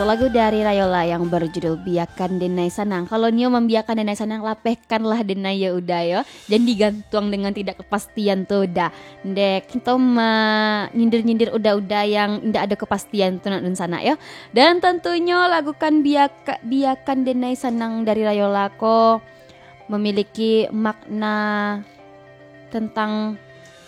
satu lagu dari Rayola yang berjudul Biakan Denai Sanang. Kalau Nio membiakan Denai Sanang, lapehkanlah Denai ya udah yo. Jangan digantung dengan tidak kepastian tuh udah. Dek kita nyindir-nyindir udah-udah yang tidak ada kepastian tuh dan sana yo. Dan tentunya lagukan Biakan Denai Sanang dari Rayola kok memiliki makna tentang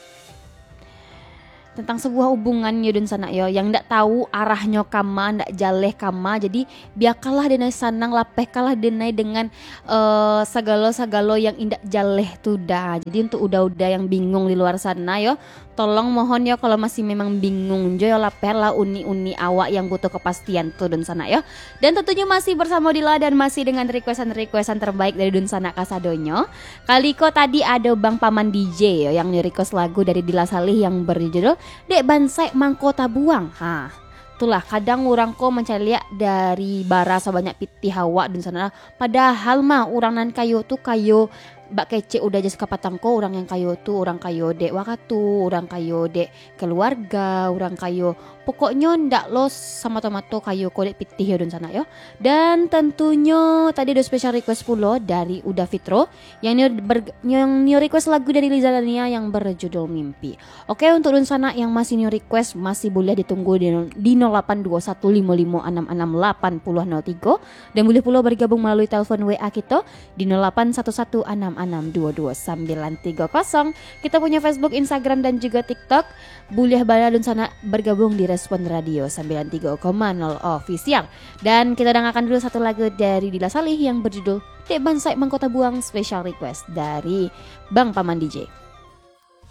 sebuah hubungan yudun sana yo yang ndak tahu arahnya kama ndak jaleh kama, jadi biarkanlah denai sanang, lapehkanlah denai dengan segala yang indak jaleh tuh dah. Jadi untuk udah yang bingung di luar sana yo, tolong mohon ya kalau masih memang bingung jo yo lapehlah uni awak yang butuh kepastian tuh dun sana yo. Dan tentunya masih bersama Dila dan masih dengan requestan terbaik dari dun sana kasadonyo. Kali kok tadi ada Bang Paman DJ yo yang request lagu dari Dila Salih yang berjudul Dek Bansai Mangkota Buang. Itulah kadang orang ko mencari lihat dari bara sebanyak piti hawa dan sana. Padahal mah orang nan kayo tuh kayo bak kece udah jas kapatangko, orang yang kayo tuh orang kayo dek wakatu, orang kayo dek keluarga, orang kayo pokoknya ndak los sama tomato kayo kodek pitih dan sana yo. Dan tentunya tadi ada special request pulo dari Uda Fitro yang new request lagu dari Liza Dania yang berjudul Mimpi. Oke, untuk dun sana yang masih new request masih boleh ditunggu di 082155668003 dan boleh pula bergabung melalui telepon WA kita di 081166222930. Kita punya Facebook, Instagram dan juga TikTok. Boleh dun sana bergabung di Respon Radio 93,0 official. Dan kita dengarkan dulu satu lagu dari Dila Salih yang berjudul Dek Bansai Mangkota Buang, special request dari Bang Paman DJ.